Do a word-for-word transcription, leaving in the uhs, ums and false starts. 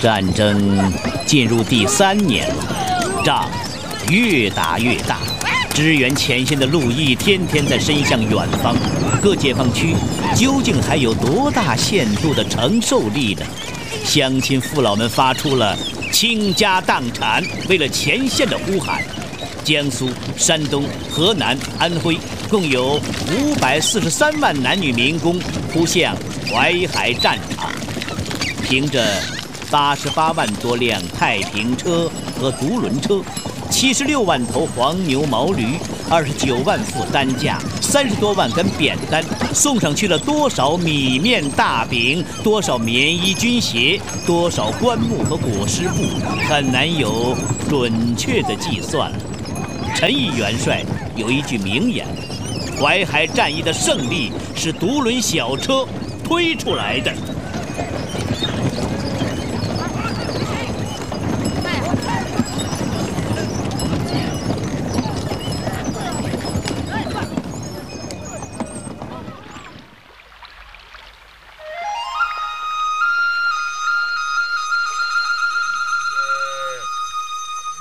战争进入第三年了，仗越打越大，支援前线的路一天天在伸向远方。各解放区究竟还有多大限度的承受力呢？乡亲父老们发出了倾家荡产为了前线的呼喊。江苏、山东、河南、安徽共有五百四十三万男女民工扑向淮海战场，凭着八十八万多辆太平车和独轮车，七十六万头黄牛毛驴，二十九万副担架，三十多万根扁担，送上去了多少米面大饼，多少棉衣军鞋，多少棺木和裹尸布，很难有准确的计算了。陈毅元帅有一句名言：淮海战役的胜利是独轮小车推出来的。